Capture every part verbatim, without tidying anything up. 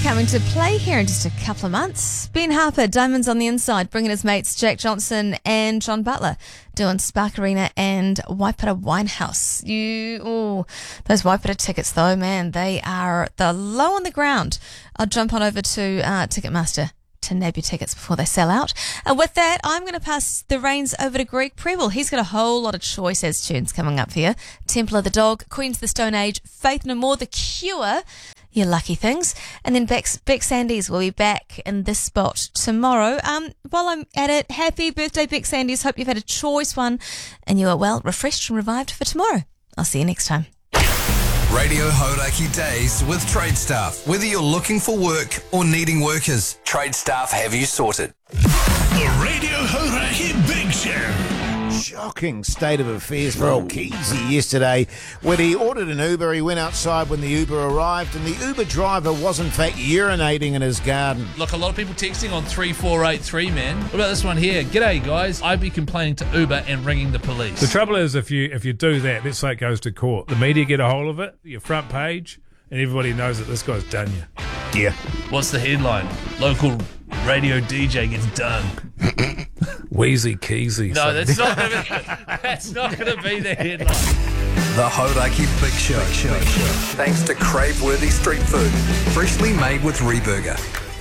coming to play here in just a couple of months. Ben Harper, Diamonds on the Inside, bringing his mates Jack Johnson and John Butler, doing Spark Arena and Waipara Winehouse. You, oh, those Waipara tickets though, man, they are the low on the ground. I'll jump on over to uh, Ticketmaster to nab your tickets before they sell out. And with that, I'm going to pass the reins over to Greg Preble. He's got a whole lot of choice as tunes coming up for you. Temple of the Dog, Queens of the Stone Age, Faith No More, The Cure, you lucky things. And then Beck, Beck Sandys will be back in this spot tomorrow. Um, while I'm at it, happy birthday, Beck Sandys. Hope you've had a choice one and you are well refreshed and revived for tomorrow. I'll see you next time. Radio Hauraki Days with Trade Staff. Whether you're looking for work or needing workers, Trade Staff have you sorted. The Radio Hauraki Big Show. Shocking state of affairs for old Keezy yesterday. When he ordered an Uber, he went outside when the Uber arrived, and the Uber driver was in fact urinating in his garden. Look, a lot of people texting on three four eight three, man. What about this one here? G'day, guys. I'd be complaining to Uber and ringing the police. The trouble is, if you if you do that, let's say it goes to court, the media get a hold of it, your front page, and everybody knows that this guy's done you. Yeah. What's the headline? Local radio D J gets done. Wheezy Keezy. No, that's not going to that's not going to be the headline. The Hauraki Big Show. Big Show. Big Show. Thanks to crave-worthy street food, freshly made with Reburger.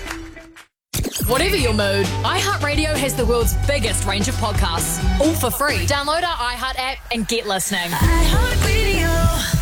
Whatever your mood, iHeartRadio has the world's biggest range of podcasts, all for free. Download our iHeart app and get listening. iHeartRadio.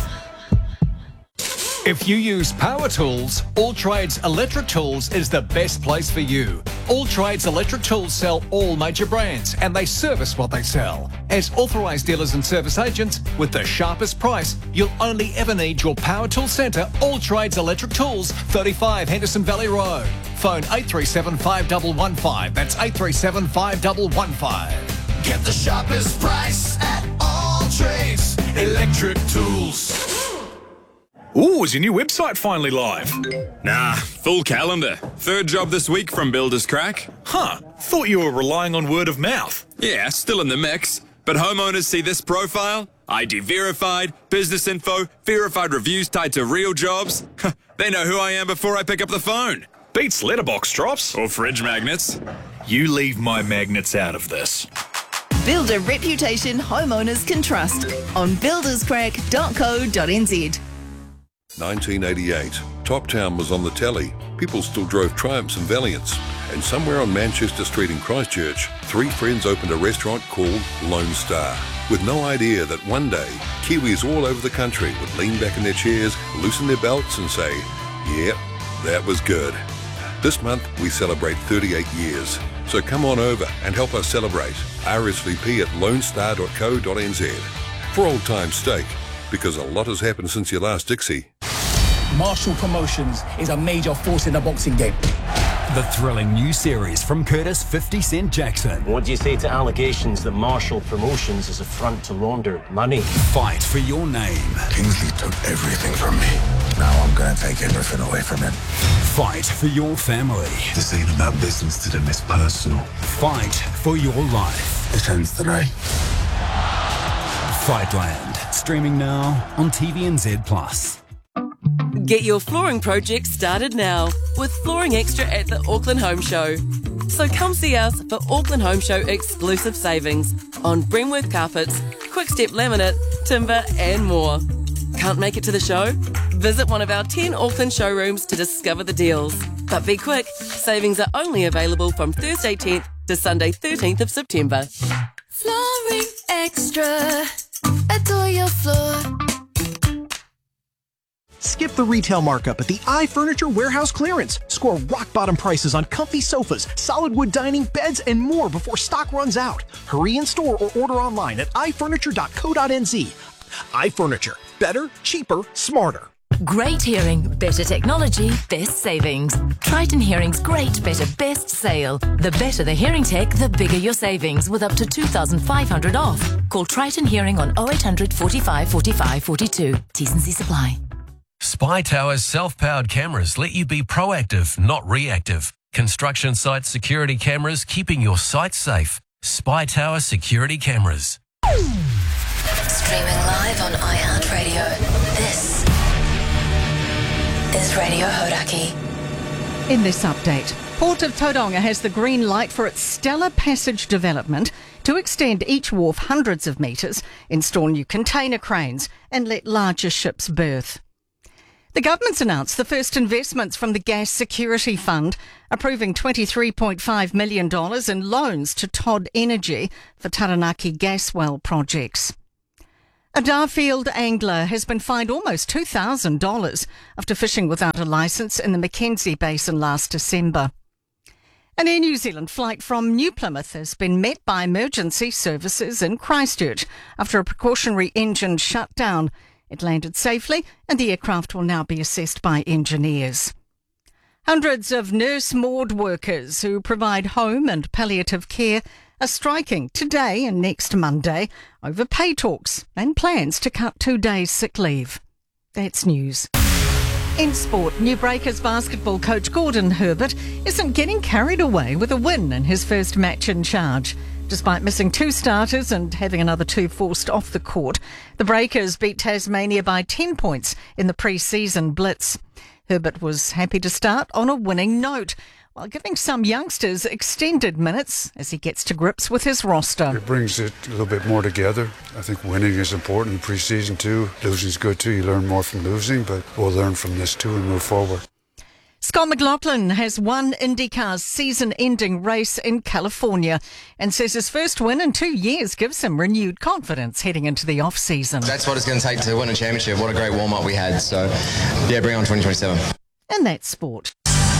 If you use power tools, All Trades Electric Tools is the best place for you. All Trades Electric Tools sell all major brands and they service what they sell. As authorised dealers and service agents, with the sharpest price, you'll only ever need your power tool centre, All Trades Electric Tools, thirty-five Henderson Valley Road. Phone eight three seven, five one one five. That's eight three seven, five one one five. Get the sharpest price at All Trades Electric Tools. Ooh, is your new website finally live? Nah, full calendar. Third job this week from Builders Crack. Huh, thought you were relying on word of mouth. Yeah, still in the mix. But homeowners see this profile, I D verified, business info, verified reviews tied to real jobs. They know who I am before I pick up the phone. Beats letterbox drops. Or fridge magnets. You leave my magnets out of this. Build a reputation homeowners can trust on builders crack dot co dot n z. nineteen eighty-eight. Top Town was on the telly. People still drove Triumphs and Valiants. And somewhere on Manchester Street in Christchurch, three friends opened a restaurant called Lone Star, with no idea that one day, Kiwis all over the country would lean back in their chairs, loosen their belts and say, yep, that was good. This month, we celebrate thirty-eight years. So come on over and help us celebrate. R S V P at lone star dot co dot n z. For old time's sake, because a lot has happened since your last Dixie. Marshall Promotions is a major force in the boxing game. The thrilling new series from Curtis fifty Cent Jackson. What do you say to allegations that Marshall Promotions is a front to launder money? Fight for your name. Kingsley took everything from me. Now I'm going to take everything away from him. Fight for your family. This ain't about business to them, it's personal. Fight for your life. It ends today. Fightland. Streaming now on T V N Z plus. Get your flooring project started now with Flooring Extra at the Auckland Home Show. So come see us for Auckland Home Show exclusive savings on Bremworth carpets, Quickstep laminate, timber and more. Can't make it to the show? Visit one of our ten Auckland showrooms to discover the deals. But be quick, savings are only available from Thursday tenth to Sunday thirteenth of September. Flooring Extra. Adore your floor. Skip the retail markup at the iFurniture Warehouse Clearance. Score rock-bottom prices on comfy sofas, solid wood dining, beds, and more before stock runs out. Hurry in store or order online at i furniture dot co dot n z. iFurniture. Better, cheaper, smarter. Great hearing, better technology, best savings. Triton Hearing's great, better, best sale. The better the hearing tech, the bigger your savings with up to two thousand five hundred dollars off. Call Triton Hearing on oh eight hundred, forty-five, forty-five, forty-two. T's and C's apply. Spy Tower's self-powered cameras let you be proactive, not reactive. Construction site security cameras keeping your site safe. Spy Tower Security Cameras. Streaming live on iHeartRadio. This is Radio Hauraki. In this update, Port of Tauranga has the green light for its Stellar Passage development to extend each wharf hundreds of metres, install new container cranes and let larger ships berth. The government's announced the first investments from the Gas Security Fund, approving twenty-three point five million dollars in loans to Todd Energy for Taranaki gas well projects. A Darfield angler has been fined almost two thousand dollars after fishing without a licence in the Mackenzie Basin last December. An Air New Zealand flight from New Plymouth has been met by emergency services in Christchurch after a precautionary engine shutdown. It landed safely and the aircraft will now be assessed by engineers. Hundreds of nurse ward workers who provide home and palliative care are striking today and next Monday over pay talks and plans to cut two days sick leave. That's news. In sport, New Breakers basketball coach Gordon Herbert isn't getting carried away with a win in his first match in charge. Despite missing two starters and having another two forced off the court, the Breakers beat Tasmania by ten points in the pre-season blitz. Herbert was happy to start on a winning note, while giving some youngsters extended minutes as he gets to grips with his roster. It brings it a little bit more together. I think winning is important in pre-season too. Losing is good too. You learn more from losing, but we'll learn from this too and move forward. Scott McLaughlin has won IndyCar's season-ending race in California and says his first win in two years gives him renewed confidence heading into the off-season. That's what it's going to take to win a championship. What a great warm-up we had. So, yeah, bring on twenty twenty-seven. And that's sport.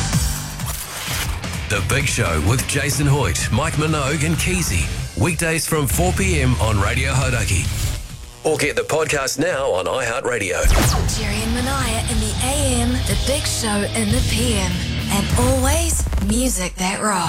The Big Show with Jason Hoyt, Mike Minogue and Keezy. Weekdays from four p.m. on Radio Hodaki. Or get the podcast now on iHeartRadio. Jerry and Manaya in the A M, The Big Show in the P M. And always music that rocks.